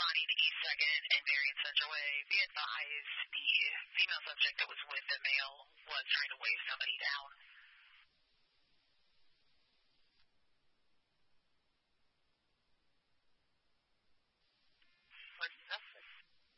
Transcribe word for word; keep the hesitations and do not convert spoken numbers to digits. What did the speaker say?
responding to East second and Marion Centerway. Be advised, the female subject that was with the male was trying to wave somebody down.